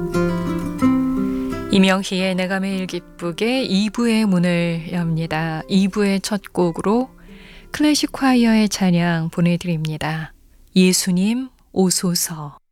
이명희의 내가 매일 기쁘게 2부의 문을 엽니다. 2부의 첫 곡으로 클래식 콰이어의 찬양 보내드립니다. 예수님 오소서.